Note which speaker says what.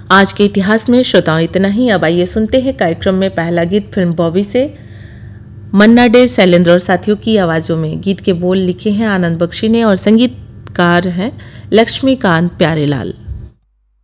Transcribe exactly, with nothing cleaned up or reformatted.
Speaker 1: आज के इतिहास में श्रोताओं इतना ही। अब आइए सुनते हैं कार्यक्रम में पहला गीत फिल्म बॉबी से। मन्ना डे, शैलेंद्र और साथियों की आवाज़ों में। गीत के बोल लिखे हैं आनंद बख्शी ने और संगीतकार हैं लक्ष्मीकांत प्यारेलाल।